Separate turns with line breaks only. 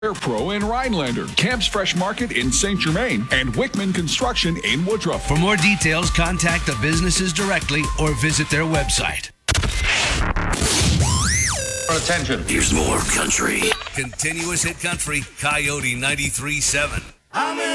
Air Pro in Rhinelander, Camp's Fresh Market in St. Germain, and Wickman Construction in Woodruff.
For more details, contact the businesses directly or visit their website.
Attention.
Here's more country. Continuous hit country, Coyote 93.7.